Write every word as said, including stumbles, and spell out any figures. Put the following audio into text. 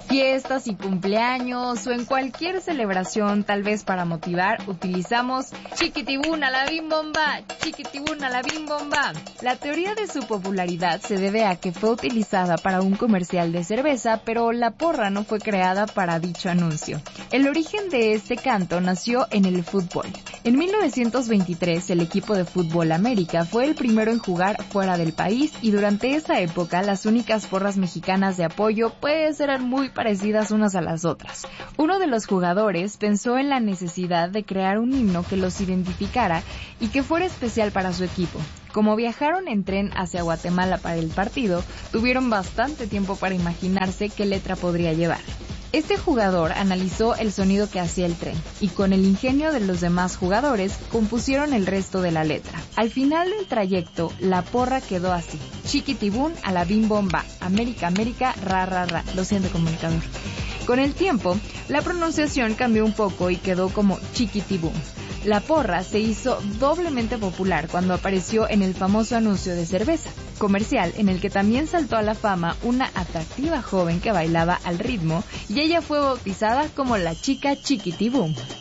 fiestas y cumpleaños o en cualquier celebración, tal vez para motivar, utilizamos chiquitibún a la bim bomba, chiquitibún a la bim bomba. La teoría de su popularidad se debe a que fue utilizada para un comercial de cerveza, pero la porra no fue creada para dicho anuncio. El origen de este canto nació en el fútbol. En mil novecientos veintitrés, el equipo de Fútbol América fue el primero en jugar fuera del país y durante esa época las únicas porras mexicanas de apoyo pues eran muy parecidas unas a las otras. Uno de los jugadores pensó en la necesidad de crear un himno que los identificara y que fuera especial para su equipo. Como viajaron en tren hacia Guatemala para el partido, tuvieron bastante tiempo para imaginarse qué letra podría llevar. Este jugador analizó el sonido que hacía el tren y con el ingenio de los demás jugadores compusieron el resto de la letra. Al final del trayecto, la porra quedó así: chiquitibún a la bim bomba, América, América, ra, ra, ra. Lo siento, comunicador. Con el tiempo, la pronunciación cambió un poco y quedó como chiquitibún. La porra se hizo doblemente popular cuando apareció en el famoso anuncio de cerveza, comercial en el que también saltó a la fama una atractiva joven que bailaba al ritmo y ella fue bautizada como la chica chiquitibum.